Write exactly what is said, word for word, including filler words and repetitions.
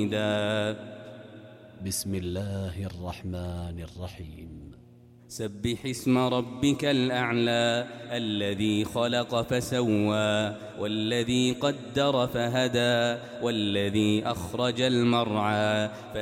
بسم الله الرحمن الرحيم. سبح اسم ربك الأعلى الذي خلق فسوى والذي قدر فهدى والذي أخرج المرعى